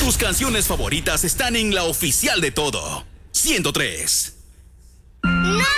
Tus canciones favoritas están en la oficial de todo. 103. ¡No!